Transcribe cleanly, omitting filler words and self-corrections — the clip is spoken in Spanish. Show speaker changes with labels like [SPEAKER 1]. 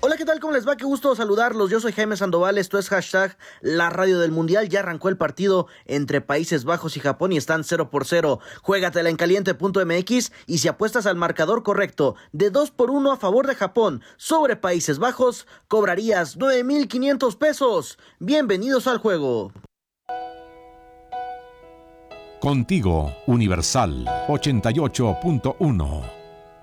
[SPEAKER 1] Hola, ¿qué tal? ¿Cómo les va? Qué gusto saludarlos. Yo soy Jaime Sandoval, esto es hashtag La Radio del Mundial. Ya arrancó el partido entre Países Bajos y Japón y están 0-0. Juégatela en caliente.mx y si apuestas al marcador correcto de 2-1 a favor de Japón sobre Países Bajos, cobrarías 9,500 pesos. Bienvenidos al juego.
[SPEAKER 2] Contigo, Universal 88.1.